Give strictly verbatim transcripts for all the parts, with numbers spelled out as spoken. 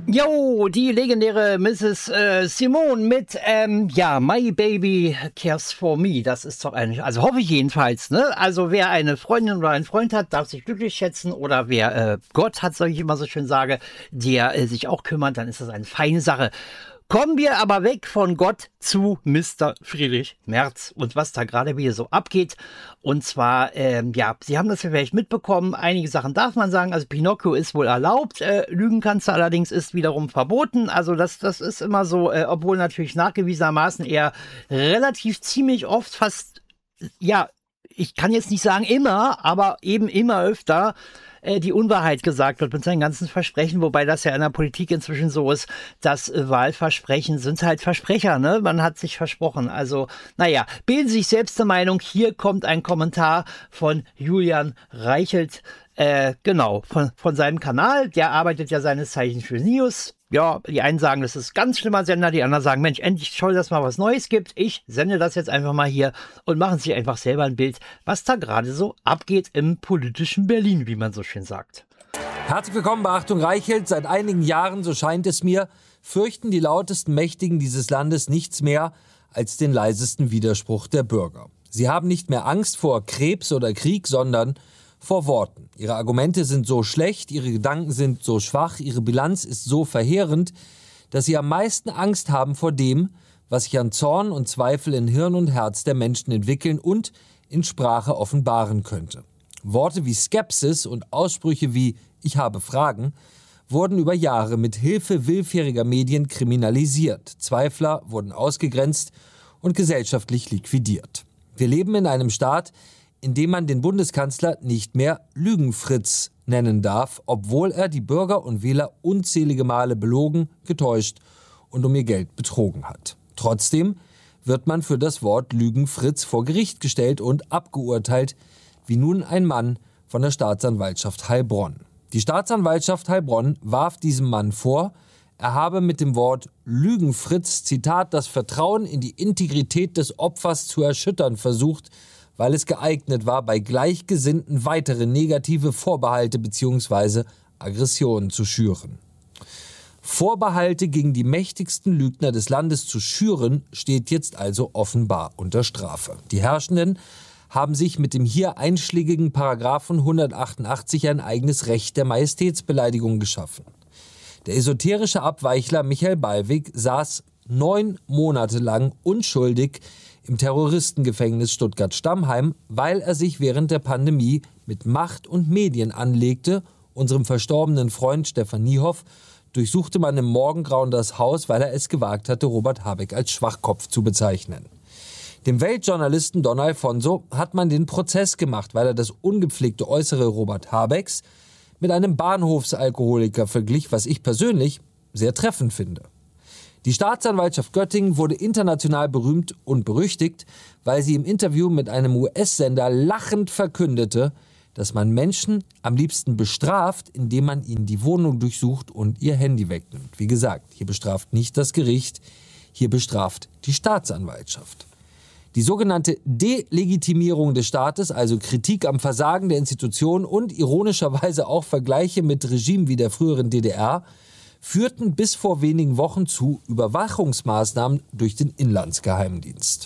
Jo, die legendäre Misses Äh, Simone mit, ähm, ja, My Baby Cares for Me. Das ist doch eigentlich, also hoffe ich jedenfalls, ne? Also wer eine Freundin oder einen Freund hat, darf sich glücklich schätzen. Oder wer äh, Gott hat, sage ich immer so schön sage, der äh, sich auch kümmert, dann ist das eine feine Sache. Kommen wir aber weg von Gott zu Mister Friedrich Merz und was da gerade wieder so abgeht. Und zwar, ähm, ja, Sie haben das ja vielleicht mitbekommen, einige Sachen darf man sagen, also Pinocchio ist wohl erlaubt, äh, Lügen kannst du allerdings ist wiederum verboten. Also das, das ist immer so, äh, obwohl natürlich nachgewiesenermaßen eher relativ ziemlich oft fast, ja, ich kann jetzt nicht sagen immer, aber eben immer öfter äh, die Unwahrheit gesagt wird mit seinen ganzen Versprechen, wobei das ja in der Politik inzwischen so ist, dass äh, Wahlversprechen sind halt Versprecher, ne? Man hat sich versprochen. Also, naja, bilden Sie sich selbst eine Meinung. Hier kommt ein Kommentar von Julian Reichelt, äh, genau, von, von seinem Kanal. Der arbeitet ja seines Zeichens für News. Ja, die einen sagen, das ist ein ganz schlimmer Sender, die anderen sagen, Mensch, endlich toll, dass mal was Neues gibt. Ich sende das jetzt einfach mal hier und machen sich einfach selber ein Bild, was da gerade so abgeht im politischen Berlin, wie man so schön sagt. Herzlich willkommen bei Achtung Reichelt. Seit einigen Jahren, so scheint es mir, fürchten die lautesten Mächtigen dieses Landes nichts mehr als den leisesten Widerspruch der Bürger. Sie haben nicht mehr Angst vor Krebs oder Krieg, sondern vor Worten. Ihre Argumente sind so schlecht, ihre Gedanken sind so schwach, ihre Bilanz ist so verheerend, dass sie am meisten Angst haben vor dem, was sich an Zorn und Zweifel in Hirn und Herz der Menschen entwickeln und in Sprache offenbaren könnte. Worte wie Skepsis und Aussprüche wie „Ich habe Fragen" wurden über Jahre mit Hilfe willfähriger Medien kriminalisiert. Zweifler wurden ausgegrenzt und gesellschaftlich liquidiert. Wir leben in einem Staat, in dem man den Bundeskanzler nicht mehr Lügenfritz nennen darf, obwohl er die Bürger und Wähler unzählige Male belogen, getäuscht und um ihr Geld betrogen hat. Trotzdem wird man für das Wort Lügenfritz vor Gericht gestellt und abgeurteilt, wie nun ein Mann von der Staatsanwaltschaft Heilbronn. Die Staatsanwaltschaft Heilbronn warf diesem Mann vor, er habe mit dem Wort Lügenfritz, Zitat, das Vertrauen in die Integrität des Opfers zu erschüttern versucht, weil es geeignet war, bei Gleichgesinnten weitere negative Vorbehalte bzw. Aggressionen zu schüren. Vorbehalte gegen die mächtigsten Lügner des Landes zu schüren, steht jetzt also offenbar unter Strafe. Die Herrschenden haben sich mit dem hier einschlägigen Paragraphen hundertachtundachtzig ein eigenes Recht der Majestätsbeleidigung geschaffen. Der esoterische Abweichler Michael Ballweg saß neun Monate lang unschuldig im Terroristengefängnis Stuttgart-Stammheim, weil er sich während der Pandemie mit Macht und Medien anlegte. Unserem verstorbenen Freund Stefan Niehoff durchsuchte man im Morgengrauen das Haus, weil er es gewagt hatte, Robert Habeck als Schwachkopf zu bezeichnen. Dem Weltjournalisten Don Alfonso hat man den Prozess gemacht, weil er das ungepflegte Äußere Robert Habecks mit einem Bahnhofsalkoholiker verglich, was ich persönlich sehr treffend finde. Die Staatsanwaltschaft Göttingen wurde international berühmt und berüchtigt, weil sie im Interview mit einem U S-Sender lachend verkündete, dass man Menschen am liebsten bestraft, indem man ihnen die Wohnung durchsucht und ihr Handy wegnimmt. Wie gesagt, hier bestraft nicht das Gericht, hier bestraft die Staatsanwaltschaft. Die sogenannte Delegitimierung des Staates, also Kritik am Versagen der Institutionen und ironischerweise auch Vergleiche mit Regimen wie der früheren D D R, führten bis vor wenigen Wochen zu Überwachungsmaßnahmen durch den Inlandsgeheimdienst.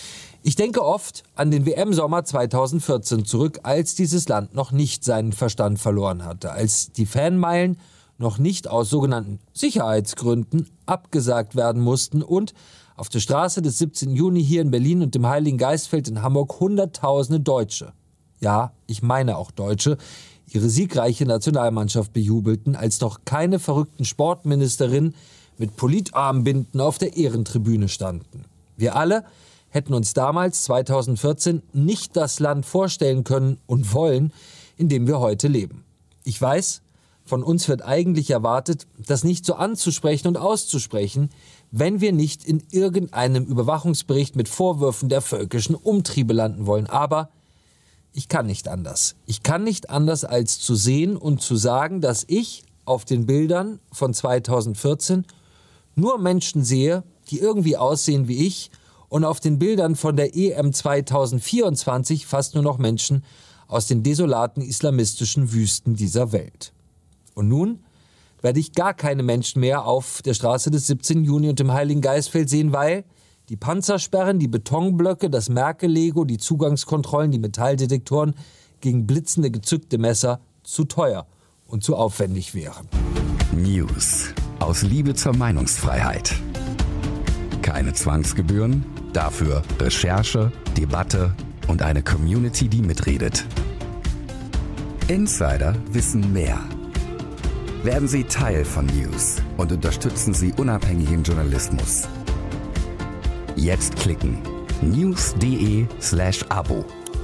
Ich denke oft an den W M-Sommer zweitausendvierzehn zurück, als dieses Land noch nicht seinen Verstand verloren hatte, als die Fanmeilen noch nicht aus sogenannten Sicherheitsgründen abgesagt werden mussten und auf der Straße des siebzehnten Juni hier in Berlin und dem Heiligen Geistfeld in Hamburg Hunderttausende Deutsche, ja, ich meine auch Deutsche, ihre siegreiche Nationalmannschaft bejubelten, als noch keine verrückten Sportministerinnen mit Politarmbinden auf der Ehrentribüne standen. Wir alle hätten uns damals, zweitausendvierzehn, nicht das Land vorstellen können und wollen, in dem wir heute leben. Ich weiß, von uns wird eigentlich erwartet, das nicht so anzusprechen und auszusprechen, wenn wir nicht in irgendeinem Überwachungsbericht mit Vorwürfen der völkischen Umtriebe landen wollen. Aber ich kann nicht anders. Ich kann nicht anders als zu sehen und zu sagen, dass ich auf den Bildern von zweitausendvierzehn nur Menschen sehe, die irgendwie aussehen wie ich, und auf den Bildern von der E M zweitausendvierundzwanzig fast nur noch Menschen aus den desolaten islamistischen Wüsten dieser Welt. Und nun werde ich gar keine Menschen mehr auf der Straße des siebzehnten Juni und im Heiligen Geistfeld sehen, weil die Panzersperren, die Betonblöcke, das Merkel-Lego, die Zugangskontrollen, die Metalldetektoren gegen blitzende, gezückte Messer zu teuer und zu aufwendig wären. News aus Liebe zur Meinungsfreiheit. Keine Zwangsgebühren, dafür Recherche, Debatte und eine Community, die mitredet. Insider wissen mehr. Werden Sie Teil von News und unterstützen Sie unabhängigen Journalismus. Jetzt klicken news.de slash Abo.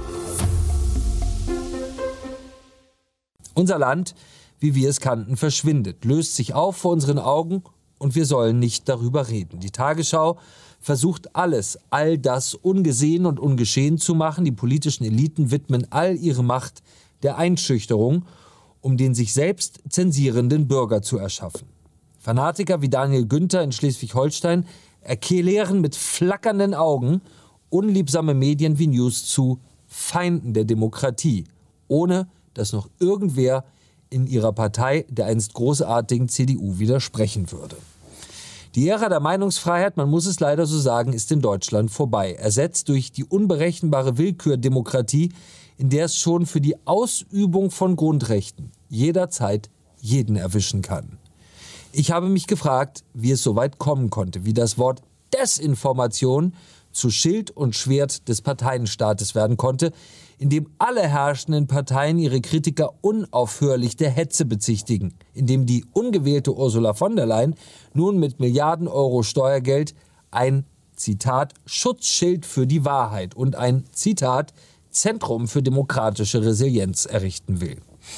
Unser Land, wie wir es kannten, verschwindet, löst sich auf vor unseren Augen und wir sollen nicht darüber reden. Die Tagesschau versucht alles, all das ungesehen und ungeschehen zu machen. Die politischen Eliten widmen all ihre Macht der Einschüchterung, um den sich selbst zensierenden Bürger zu erschaffen. Fanatiker wie Daniel Günther in Schleswig-Holstein erklären mit flackernden Augen unliebsame Medien wie News zu Feinden der Demokratie, ohne dass noch irgendwer in ihrer Partei der einst großartigen C D U widersprechen würde. Die Ära der Meinungsfreiheit, man muss es leider so sagen, ist in Deutschland vorbei, ersetzt durch die unberechenbare Willkürdemokratie, in der es schon für die Ausübung von Grundrechten jederzeit jeden erwischen kann. Ich habe mich gefragt, wie es so weit kommen konnte, wie das Wort Desinformation zu Schild und Schwert des Parteienstaates werden konnte, in dem alle herrschenden Parteien ihre Kritiker unaufhörlich der Hetze bezichtigen, in dem die ungewählte Ursula von der Leyen nun mit Milliarden Euro Steuergeld ein, Zitat, Schutzschild für die Wahrheit und ein, Zitat, Zentrum für demokratische Resilienz errichten will.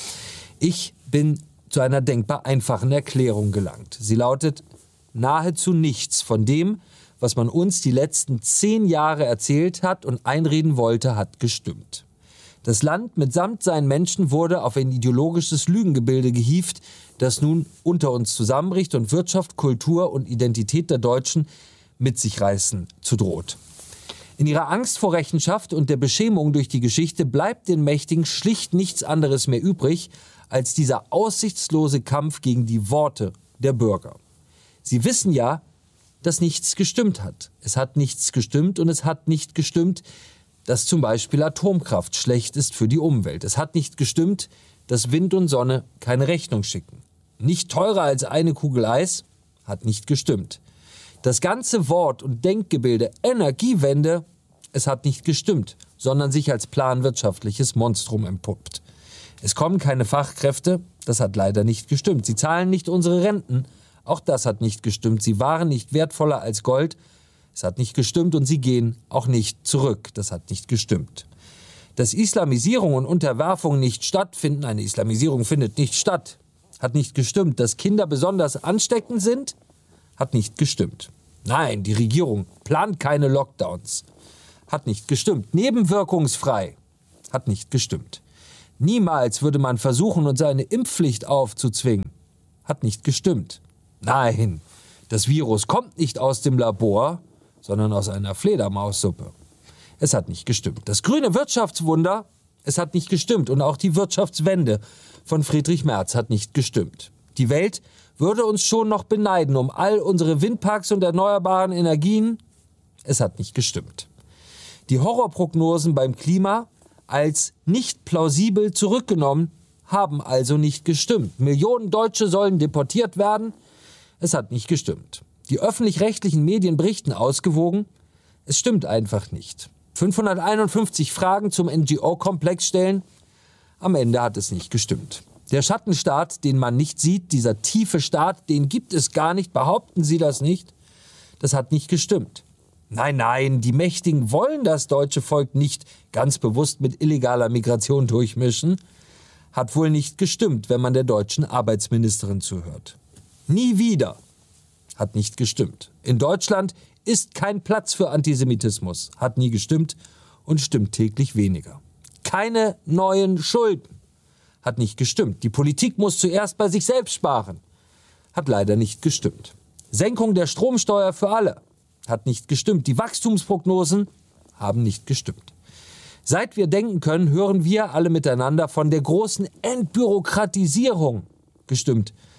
Ich bin zu einer denkbar einfachen Erklärung gelangt. Sie lautet: Nahezu nichts von dem, was man uns die letzten zehn Jahre erzählt hat und einreden wollte, hat gestimmt. Das Land mitsamt seinen Menschen wurde auf ein ideologisches Lügengebilde gehievt, das nun unter uns zusammenbricht und Wirtschaft, Kultur und Identität der Deutschen mit sich reißen zu droht. In ihrer Angst vor Rechenschaft und der Beschämung durch die Geschichte bleibt den Mächtigen schlicht nichts anderes mehr übrig, als dieser aussichtslose Kampf gegen die Worte der Bürger. Sie wissen ja, dass nichts gestimmt hat. Es hat nichts gestimmt und es hat nicht gestimmt, dass zum Beispiel Atomkraft schlecht ist für die Umwelt. Es hat nicht gestimmt, dass Wind und Sonne keine Rechnung schicken. Nicht teurer als eine Kugel Eis hat nicht gestimmt. Das ganze Wort- und Denkgebilde Energiewende, es hat nicht gestimmt, sondern sich als planwirtschaftliches Monstrum empuppt. Es kommen keine Fachkräfte, das hat leider nicht gestimmt. Sie zahlen nicht unsere Renten, auch das hat nicht gestimmt. Sie waren nicht wertvoller als Gold, es hat nicht gestimmt und sie gehen auch nicht zurück, das hat nicht gestimmt. Dass Islamisierung und Unterwerfung nicht stattfinden, eine Islamisierung findet nicht statt, hat nicht gestimmt. Dass Kinder besonders ansteckend sind, hat nicht gestimmt. Nein, die Regierung plant keine Lockdowns, hat nicht gestimmt. Nebenwirkungsfrei, hat nicht gestimmt. Niemals würde man versuchen, uns eine Impfpflicht aufzuzwingen. Hat nicht gestimmt. Nein, das Virus kommt nicht aus dem Labor, sondern aus einer Fledermaussuppe. Es hat nicht gestimmt. Das grüne Wirtschaftswunder, es hat nicht gestimmt. Und auch die Wirtschaftswende von Friedrich Merz hat nicht gestimmt. Die Welt würde uns schon noch beneiden um all unsere Windparks und erneuerbaren Energien. Es hat nicht gestimmt. Die Horrorprognosen beim Klima als nicht plausibel zurückgenommen, haben also nicht gestimmt. Millionen Deutsche sollen deportiert werden. Es hat nicht gestimmt. Die öffentlich-rechtlichen Medien berichten ausgewogen. Es stimmt einfach nicht. fünfhunderteinundfünfzig Fragen zum N G O-Komplex stellen. Am Ende hat es nicht gestimmt. Der Schattenstaat, den man nicht sieht, dieser tiefe Staat, den gibt es gar nicht, behaupten Sie das nicht? Das hat nicht gestimmt. Nein, nein, die Mächtigen wollen das deutsche Volk nicht ganz bewusst mit illegaler Migration durchmischen. Hat wohl nicht gestimmt, wenn man der deutschen Arbeitsministerin zuhört. Nie wieder. Hat nicht gestimmt. In Deutschland ist kein Platz für Antisemitismus. Hat nie gestimmt und stimmt täglich weniger. Keine neuen Schulden. Hat nicht gestimmt. Die Politik muss zuerst bei sich selbst sparen. Hat leider nicht gestimmt. Senkung der Stromsteuer für alle. Hat nicht gestimmt. Die Wachstumsprognosen haben nicht gestimmt. Seit wir denken können, hören wir alle miteinander von der großen Entbürokratisierung. Gestimmt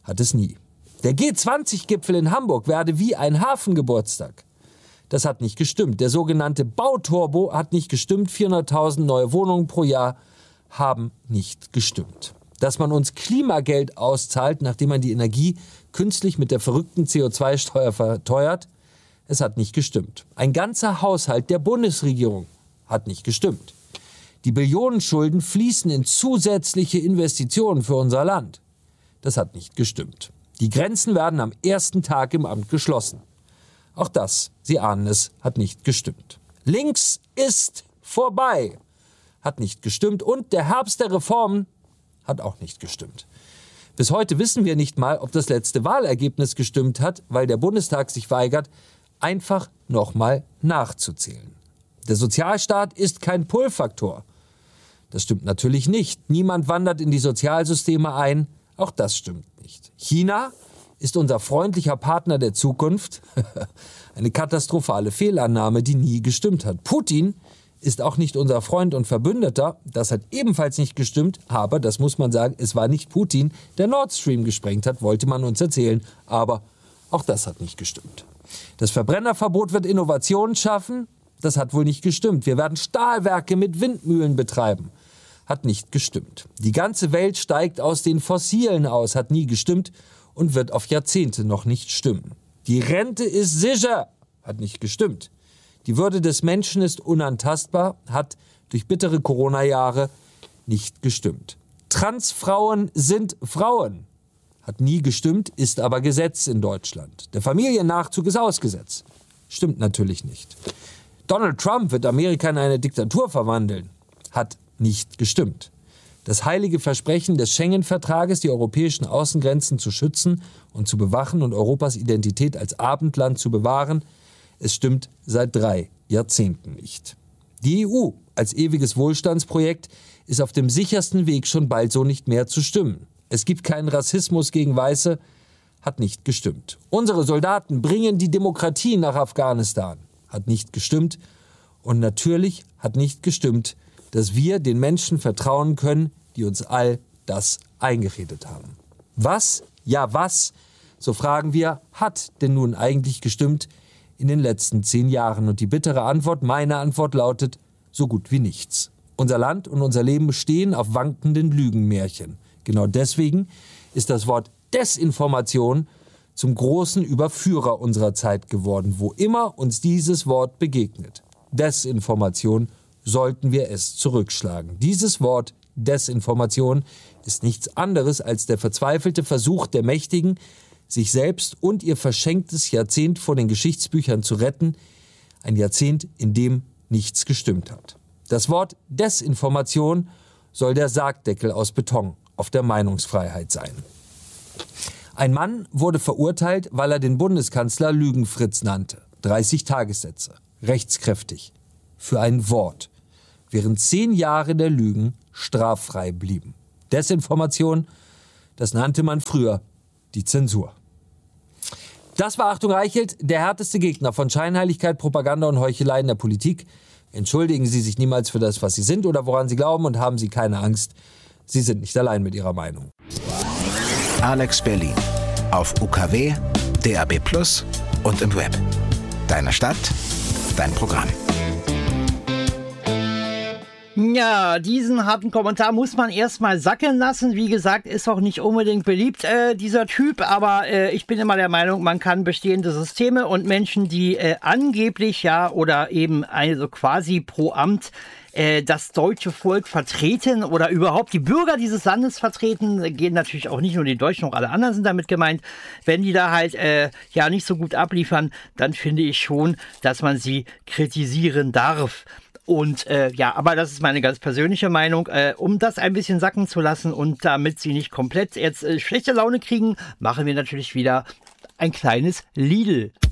Hat es nie. Der G zwanzig Gipfel in Hamburg werde wie ein Hafengeburtstag. Das hat nicht gestimmt. Der sogenannte Bauturbo hat nicht gestimmt. vierhunderttausend neue Wohnungen pro Jahr haben nicht gestimmt. Dass man uns Klimageld auszahlt, nachdem man die Energie künstlich mit der verrückten C O zwei Steuer verteuert, es hat nicht gestimmt. Ein ganzer Haushalt der Bundesregierung hat nicht gestimmt. Die Billionenschulden fließen in zusätzliche Investitionen für unser Land. Das hat nicht gestimmt. Die Grenzen werden am ersten Tag im Amt geschlossen. Auch das, Sie ahnen es, hat nicht gestimmt. Links ist vorbei, hat nicht gestimmt. Und der Herbst der Reformen hat auch nicht gestimmt. Bis heute wissen wir nicht mal, ob das letzte Wahlergebnis gestimmt hat, weil der Bundestag sich weigert, einfach nochmal nachzuzählen. Der Sozialstaat ist kein Pull-Faktor. Das stimmt natürlich nicht. Niemand wandert in die Sozialsysteme ein. Auch das stimmt nicht. China ist unser freundlicher Partner der Zukunft. Eine katastrophale Fehlannahme, die nie gestimmt hat. Putin ist auch nicht unser Freund und Verbündeter. Das hat ebenfalls nicht gestimmt. Aber, das muss man sagen, es war nicht Putin, der Nord Stream gesprengt hat, wollte man uns erzählen. Aber auch das hat nicht gestimmt. Das Verbrennerverbot wird Innovationen schaffen. Das hat wohl nicht gestimmt. Wir werden Stahlwerke mit Windmühlen betreiben. Hat nicht gestimmt. Die ganze Welt steigt aus den Fossilen aus. Hat nie gestimmt und wird auf Jahrzehnte noch nicht stimmen. Die Rente ist sicher. Hat nicht gestimmt. Die Würde des Menschen ist unantastbar. Hat durch bittere Corona-Jahre nicht gestimmt. Transfrauen sind Frauen. Hat nie gestimmt, ist aber Gesetz in Deutschland. Der Familiennachzug ist ausgesetzt. Stimmt natürlich nicht. Donald Trump wird Amerika in eine Diktatur verwandeln. Hat nicht gestimmt. Das heilige Versprechen des Schengen-Vertrages, die europäischen Außengrenzen zu schützen und zu bewachen und Europas Identität als Abendland zu bewahren, es stimmt seit drei Jahrzehnten nicht. Die E U als ewiges Wohlstandsprojekt ist auf dem sichersten Weg schon bald so nicht mehr zu stimmen. Es gibt keinen Rassismus gegen Weiße, hat nicht gestimmt. Unsere Soldaten bringen die Demokratie nach Afghanistan, hat nicht gestimmt. Und natürlich hat nicht gestimmt, dass wir den Menschen vertrauen können, die uns all das eingeredet haben. Was, ja was, so fragen wir, hat denn nun eigentlich gestimmt in den letzten zehn Jahren? Und die bittere Antwort, meine Antwort lautet, so gut wie nichts. Unser Land und unser Leben stehen auf wankenden Lügenmärchen. Genau deswegen ist das Wort Desinformation zum großen Überführer unserer Zeit geworden, wo immer uns dieses Wort begegnet. Desinformation, sollten wir es zurückschlagen. Dieses Wort Desinformation ist nichts anderes als der verzweifelte Versuch der Mächtigen, sich selbst und ihr verschenktes Jahrzehnt vor den Geschichtsbüchern zu retten, ein Jahrzehnt, in dem nichts gestimmt hat. Das Wort Desinformation soll der Sargdeckel aus Beton auf der Meinungsfreiheit sein. Ein Mann wurde verurteilt, weil er den Bundeskanzler Lügenfritz nannte. dreißig Tagessätze, rechtskräftig, für ein Wort, während zehn Jahre der Lügen straffrei blieben. Desinformation, das nannte man früher die Zensur. Das war Achtung Reichelt, der härteste Gegner von Scheinheiligkeit, Propaganda und Heuchelei in der Politik. Entschuldigen Sie sich niemals für das, was Sie sind oder woran Sie glauben, und haben Sie keine Angst. Sie sind nicht allein mit Ihrer Meinung. Alex Berlin. Auf U K W, D A B plus und im Web. Deine Stadt, dein Programm. Ja, diesen harten Kommentar muss man erstmal sacken lassen. Wie gesagt, ist auch nicht unbedingt beliebt, äh, dieser Typ. Aber äh, ich bin immer der Meinung, man kann bestehende Systeme und Menschen, die äh, angeblich ja oder eben also quasi pro Amt äh, das deutsche Volk vertreten oder überhaupt die Bürger dieses Landes vertreten, gehen natürlich auch nicht nur die Deutschen, auch alle anderen sind damit gemeint. Wenn die da halt äh, ja nicht so gut abliefern, dann finde ich schon, dass man sie kritisieren darf. Und äh, ja, aber das ist meine ganz persönliche Meinung. Äh, um das ein bisschen sacken zu lassen und damit sie nicht komplett jetzt äh, schlechte Laune kriegen, machen wir natürlich wieder ein kleines Lidl.